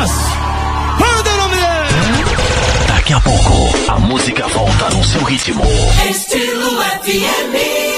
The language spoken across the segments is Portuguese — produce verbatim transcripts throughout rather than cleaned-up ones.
Lucas. Manda o nome dele. Daqui a pouco, a música volta no seu ritmo. Estilo F M.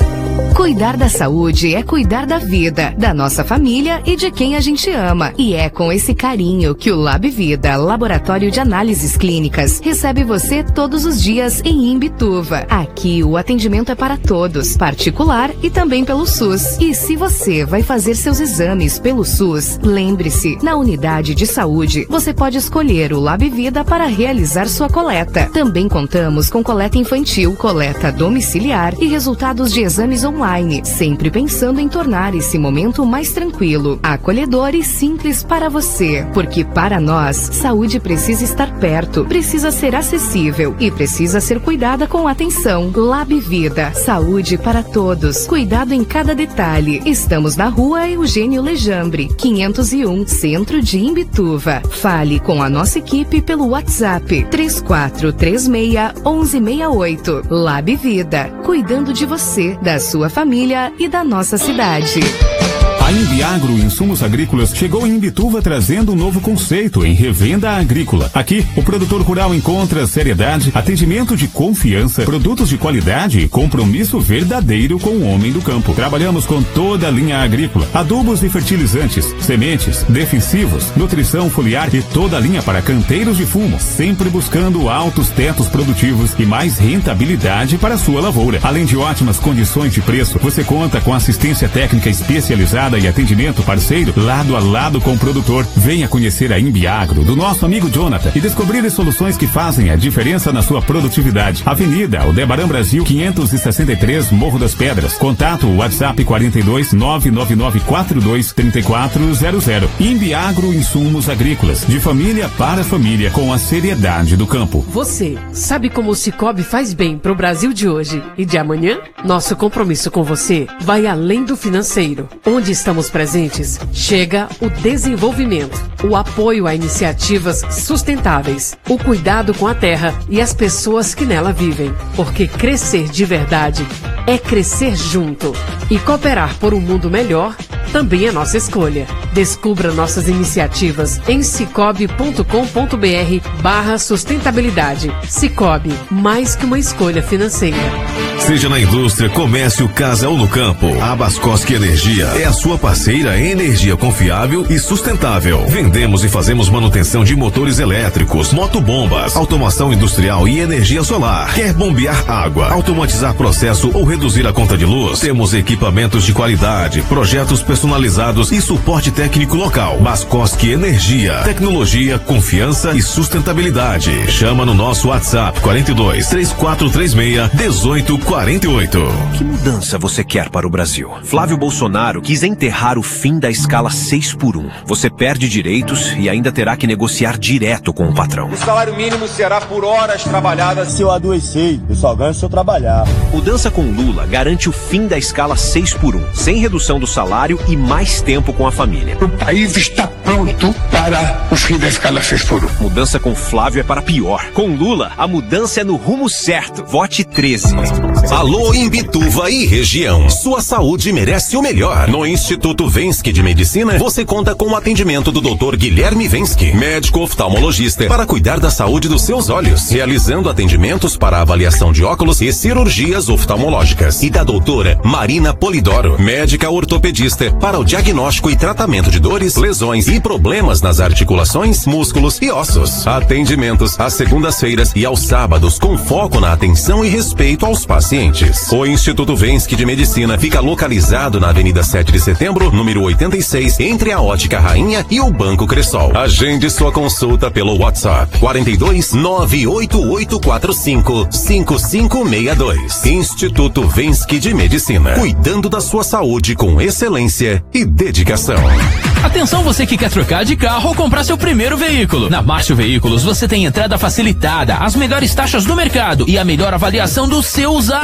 Cuidar da saúde é cuidar da vida, da nossa família e de quem a gente ama. E é com esse carinho que o Lab Vida, Laboratório de Análises Clínicas, recebe você todos os dias em Imbituva. Aqui o atendimento é para todos, particular e também pelo SUS. E se você vai fazer seus exames pelo SUS, lembre-se, na unidade de saúde, você pode escolher o Lab Vida para realizar sua coleta. Também contamos com coleta infantil, coleta domiciliar e resultados de exames online. Sempre pensando em tornar esse momento mais tranquilo, acolhedor e simples para você. Porque para nós, saúde precisa estar perto, precisa ser acessível e precisa ser cuidada com atenção. Lab Vida, saúde para todos, cuidado em cada detalhe. Estamos na rua Eugênio Lejambre, quinhentos e um, centro de Imbituva. Fale com a nossa equipe pelo WhatsApp três quatro três seis, um um seis oito. Lab Vida, cuidando de você, da sua família e da nossa cidade. A Imbiagro Insumos Agrícolas chegou em Imbituva trazendo um novo conceito em revenda agrícola. Aqui, o produtor rural encontra seriedade, atendimento de confiança, produtos de qualidade e compromisso verdadeiro com o homem do campo. Trabalhamos com toda a linha agrícola, adubos e fertilizantes, sementes, defensivos, nutrição foliar e toda a linha para canteiros de fumo, sempre buscando altos tetos produtivos e mais rentabilidade para a sua lavoura. Além de ótimas condições de preço, você conta com assistência técnica especializada e atendimento parceiro lado a lado com o produtor. Venha conhecer a Imbiagro do nosso amigo Jonathan e descobrir as soluções que fazem a diferença na sua produtividade. Avenida Aldebaran Brasil quinhentos e sessenta e três, Morro das Pedras. Contato WhatsApp quarenta e dois, nove nove nove quatro dois, três quatro zero zero. Imbiagro Insumos Agrícolas, de família para família, com a seriedade do campo. Você sabe como o Cicobi faz bem pro Brasil de hoje e de amanhã? Nosso compromisso com você vai além do financeiro. Onde estamos presentes, chega o desenvolvimento, o apoio a iniciativas sustentáveis, o cuidado com a terra e as pessoas que nela vivem. Porque crescer de verdade é crescer junto. E cooperar por um mundo melhor também é nossa escolha. Descubra nossas iniciativas em cicobi ponto com ponto br barra sustentabilidade. Cicobi, mais que uma escolha financeira. Seja na indústria, comércio, casa ou no campo, a Bascoski Energia é a sua parceira em energia confiável e sustentável. Vendemos e fazemos manutenção de motores elétricos, motobombas, automação industrial e energia solar. Quer bombear água, automatizar processo ou reduzir a conta de luz? Temos equipamentos de qualidade, projetos personalizados e suporte técnico local. Bascoski Energia, tecnologia, confiança e sustentabilidade. Chama no nosso WhatsApp quarenta e dois, três quatro três seis, dezoito quarenta e oito. Que mudança você quer para o Brasil? Flávio Bolsonaro quis enterrar o fim da escala seis por um. Você perde direitos e ainda terá que negociar direto com o patrão. O salário mínimo será por horas trabalhadas. Se eu adoecer, eu só ganho se eu trabalhar. Mudança com Lula garante o fim da escala seis por um, sem redução do salário e mais tempo com a família. O país está pronto para o fim da escala seis por um. Mudança com Flávio é para pior. Com Lula, a mudança é no rumo certo. Vote treze. Alô Imbituva e região. Sua saúde merece o melhor. No Instituto Vensky de Medicina, você conta com o atendimento do doutor Guilherme Vensky, médico oftalmologista, para cuidar da saúde dos seus olhos, realizando atendimentos para avaliação de óculos e cirurgias oftalmológicas. E da doutora Marina Polidoro, médica ortopedista, para o diagnóstico e tratamento de dores, lesões e problemas nas articulações, músculos e ossos. Atendimentos às segundas-feiras e aos sábados com foco na atenção e respeito aos pacientes. O Instituto Vensky de Medicina fica localizado na Avenida sete de Setembro, número oitenta e seis, entre a Ótica Rainha e o Banco Cressol. Agende sua consulta pelo WhatsApp quarenta e dois, nove oito oito quatro cinco, cinco cinco seis dois. Instituto Vensky de Medicina, cuidando da sua saúde com excelência e dedicação. Atenção você que quer trocar de carro ou comprar seu primeiro veículo. Na Márcio Veículos você tem entrada facilitada, as melhores taxas do mercado e a melhor avaliação do seu usado.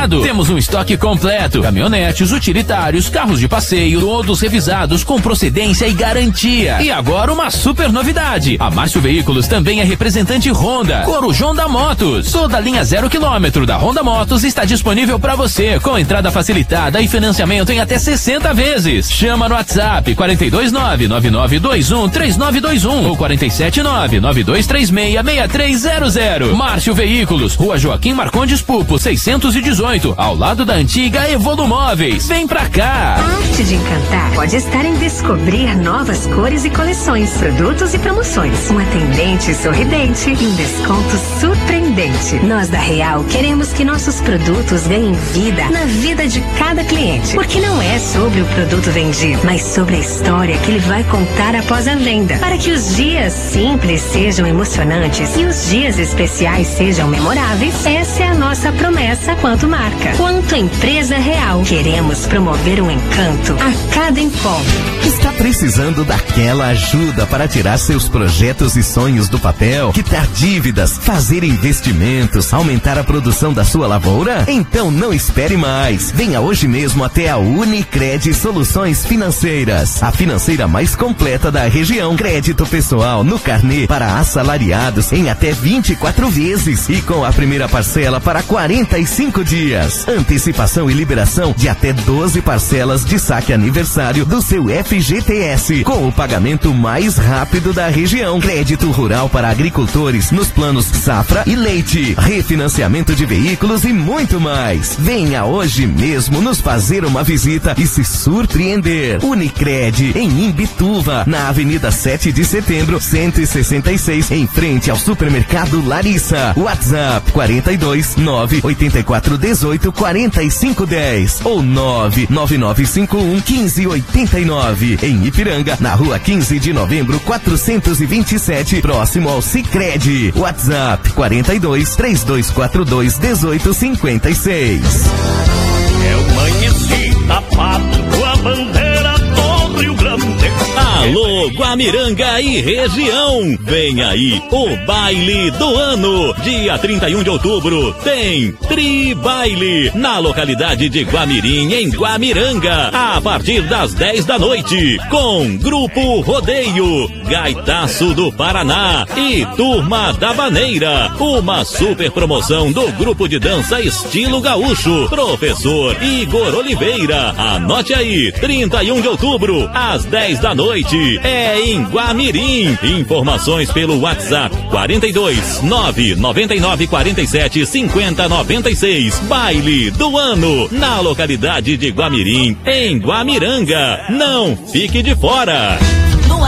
usado. Temos um estoque completo: caminhonetes, utilitários, carros de passeio, todos revisados com procedência e garantia. E agora uma super novidade: a Márcio Veículos também é representante Honda, Corujão da Motos. Toda a linha zero quilômetro da Honda Motos está disponível para você, com entrada facilitada e financiamento em até sessenta vezes. Chama no WhatsApp quatro dois nove, nove nove dois um, três nove dois um ou quatro sete nove, nove dois três seis, seis três zero zero. Márcio Veículos, Rua Joaquim Marcondes Pupo, seiscentos e dezoito, ao lado da antiga Evolumóveis. Vem pra cá! A arte de encantar pode estar em descobrir novas cores e coleções, produtos e promoções, um atendente sorridente e um desconto surpreendente. Nós da Real queremos que nossos produtos ganhem vida na vida de cada cliente, porque não é sobre o produto vendido, mas sobre a história que ele vai contar após a venda, para que os dias simples sejam emocionantes e os dias especiais sejam memoráveis. Essa é a nossa promessa quanto marca, quanto empresa Real. Queremos promover um encanto a cada encontro. Está precisando daquela ajuda para tirar seus projetos e sonhos do papel, quitar dívidas, fazer investimentos, aumentar a produção da sua lavoura? Então não espere mais. Venha hoje mesmo até a Unicred Soluções Financeiras, a financeira mais completa da região. Crédito pessoal no carnê para assalariados em até vinte e quatro vezes e com a primeira parcela para quarenta e cinco dias. Antecipação e liberação de até doze parcelas de saque aniversário do seu F G T S, com o pagamento mais rápido da região. Crédito rural para agricultores nos planos safra e leite, refinanciamento de veículos e muito mais. Venha hoje mesmo nos fazer uma visita e se surpreender. Unicred em Imbituva, na Avenida sete de Setembro, cento e sessenta e seis, em frente ao supermercado Larissa. WhatsApp quarenta e dois, nove oito quatro, dezoito, quarenta e cinco, dez ou nove nove nove cinco um, quinze oitenta e nove. Em Ipiranga, na rua quinze de novembro, quatrocentos e vinte e sete, próximo ao Sicredi. WhatsApp quarenta e dois, três dois quatro dois, dezoito cinquenta e seis. Eu amanheci tapado com a bandeira do Rio Grande. Alô, Guamiranga e região, vem aí o baile do ano. Dia trinta e um de outubro tem Tri Baile na localidade de Guamirim, em Guamiranga, a partir das dez da noite, com Grupo Rodeio, Gaitaço do Paraná e Turma da Vaneira. Uma super promoção do grupo de dança estilo gaúcho, Professor Igor Oliveira. Anote aí, trinta e um de outubro, às dez da noite, é em Guamirim. Informações pelo WhatsApp quarenta e dois, nove nove nove, quatro sete, cinco zero nove seis. Baile do ano na localidade de Guamirim, em Guamiranga. Não fique de fora.